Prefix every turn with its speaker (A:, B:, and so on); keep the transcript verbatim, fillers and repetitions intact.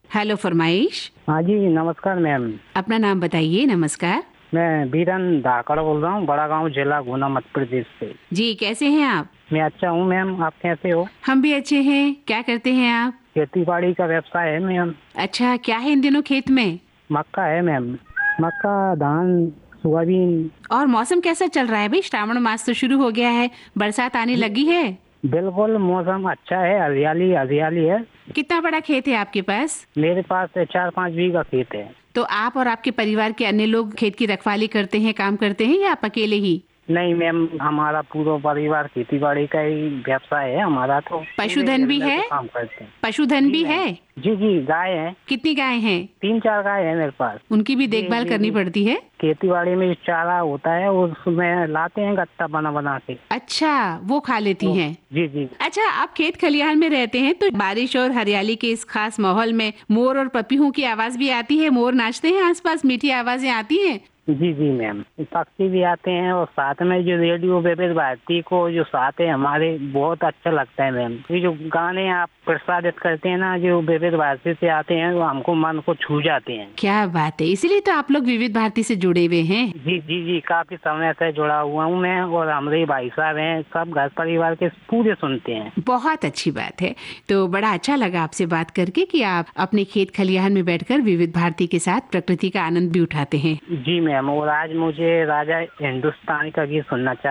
A: Hello फरमाइश।
B: हाँ जी, नमस्कार मैम।
A: अपना नाम बताइए। नमस्कार।
B: मैं बीरन धाकड़ बोल रहा हूँ, बड़ा गांव, जिला गुना, मध्य प्रदेश से।
A: जी, कैसे हैं आप?
B: मैं अच्छा हूँ मैम, आप कैसे हो?
A: हम भी अच्छे हैं। क्या करते हैं आप?
B: खेती बाड़ी का व्यवसाय है मैम।
A: अच्छा, क्या है इन दिनों खेत में?
B: मक्का है मैम। मक्का, धान, सोयाबीन।
A: और मौसम कैसा चल रहा है भाई? श्रावण मास तो शुरू हो गया है, बरसात आने
B: जी,
A: लगी है।
B: बिल्कुल मौसम अच्छा है, हरियाली हरियाली है।
A: कितना बड़ा खेत है आपके पास?
B: मेरे पास चार पाँच बीघा खेत है।
A: तो आप और आपके परिवार के अन्य लोग खेत की रखवाली करते हैं, काम करते हैं, या आप अकेले ही?
B: नहीं मैम, हमारा पूरा परिवार खेती बाड़ी का ही व्यवसाय है हमारा, तो पूरे
A: पशुधन भी
B: मिलकर
A: है?
B: के काम करते हैं।
A: पशुधन
B: जी
A: भी
B: मैम।
A: है?
B: जी जी, गाय है।
A: कितनी गाय हैं?
B: तीन चार गाय है मेरे पास।
A: उनकी भी
B: जी
A: देखभाल
B: जी
A: करनी
B: जी।
A: पड़ती है?
B: खेती बाड़ी में जो चारा होता है उसमें लाते हैं गत्ता बना बना के।
A: अच्छा, वो खा लेती
B: तो
A: हैं।
B: जी जी।
A: अच्छा, आप खेत खलिहान में रहते हैं तो बारिश और हरियाली के इस खास माहौल में मोर और पपीहों की आवाज भी आती है? मोर नाचते हैं आसपास, मीठी आवाजें आती हैं?
B: जी जी मैम, पक्षी भी आते हैं और साथ में जो रेडियो विविध भारती को जो साथ है हमारे, बहुत अच्छा लगता है मैम। ये जो गाने आप प्रसारित करते हैं ना, जो विविध भारती से आते हैं, वो हमको मन को छू जाते हैं।
A: क्या बात है, इसीलिए तो आप लोग विविध भारती से जुड़े हुए हैं।
B: जी जी जी, काफी समय से जुड़ा हुआ हूँ मैं, और हमारे भाई साहब हैं, सब घर परिवार के पूरे सुनते हैं।
A: बहुत अच्छी बात है। तो बड़ा अच्छा लगा आपसे बात करके कि आप अपने खेत खलिहान में बैठकर विविध भारती के साथ प्रकृति का आनंद भी उठाते हैं।
B: जी मैम, और आज मुझे राजा हिंदुस्तान का गीत सुनना चाहते